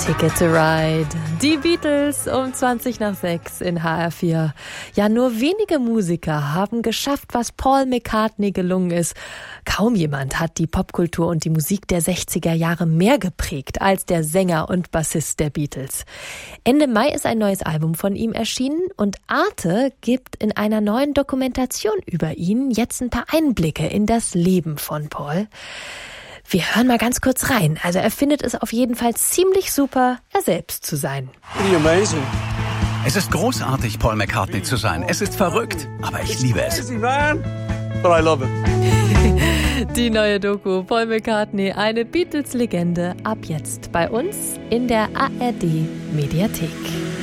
Ticket to Ride. Die Beatles um 20 nach 6 in HR4. Ja, nur wenige Musiker haben geschafft, was Paul McCartney gelungen ist. Kaum jemand hat die Popkultur und die Musik der 60er Jahre mehr geprägt als der Sänger und Bassist der Beatles. Ende Mai ist ein neues Album von ihm erschienen und Arte gibt in einer neuen Dokumentation über ihn jetzt ein paar Einblicke in das Leben von Paul. Wir hören mal ganz kurz rein. Also er findet es auf jeden Fall ziemlich super, er selbst zu sein. Pretty amazing. Es ist großartig, Paul McCartney zu sein. Es ist verrückt, aber ich liebe es. Crazy, man. But I love it. Die neue Doku Paul McCartney, eine Beatles-Legende, ab jetzt bei uns in der ARD-Mediathek.